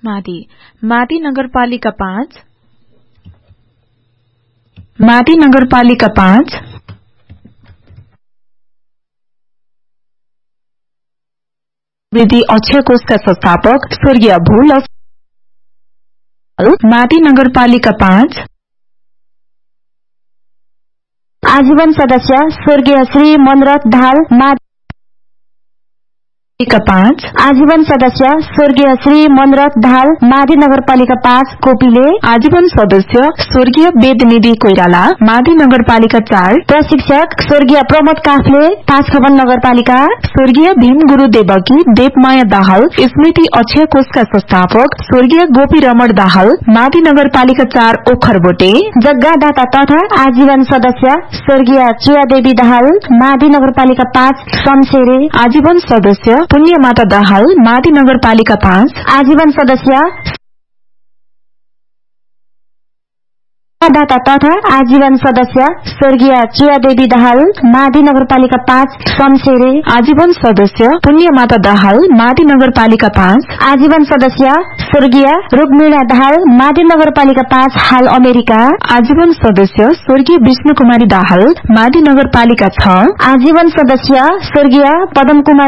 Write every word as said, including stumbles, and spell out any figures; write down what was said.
मादी मादी नगरपालिका पाँच मादी नगरपालिका पाँच वृद्धि अक्षय कोषका संस्थापक स्वर्गीय भूल मादी नगरपालिका पाँच आजीवन सदस्य स्वर्गीय श्री मनरथ ढाल मादी पाँच आजीवन सदस्य स्वर्गीय श्री मनरथ ढाल मादी नगरपालिका पाँच कोपिले आजीवन सदस्य स्वर्गीय वेदनिधि कोइराला मादी नगरपालिका चार प्रशिक्षक स्वर्गीय प्रमोद काफले पाँच खबन नगरपालिका स्वर्गीय भीम गुरु देवकी देवमाया दाहाल स्मृति अक्षय कोषका संस्थापक स्वर्गीय गोपी रमण दाहाल मादी नगरपालिका चार ओखरबोटे जग्गादाता तथा आजीवन सदस्य स्वर्गीय चुयादेवी दाहाल मादी नगरपालिका पाँच शमशेरे आजीवन सदस्य पुण्य माता दाहाल मादी नगरपालिका पाँच आजीवन सदस्य दाता तथा आजीवन सदस्य स्वर्गीय चुयादेवी दाहाल मादी नगरपालिका पाँच शमशेरे आजीवन सदस्य पुण्य माता दाहाल मादी नगरपालिका पाँच आजीवन सदस्य स्वर्गीय रुक्मिणा दाहाल मादी नगरपालिका पाँच हाल अमेरिका आजीवन सदस्य स्वर्गीय विष्णु कुमारी दाहाल मादी नगरपालिका छ आजीवन सदस्य स्वर्गीय पदम कुमार